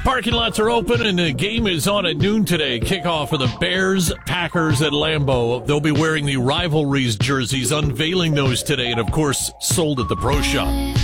Parking lots are open, and the game is on at noon today. Kickoff for the Bears, Packers at Lambeau. They'll be wearing the rivalries jerseys, unveiling those today, and, of course, sold at the Pro Shop.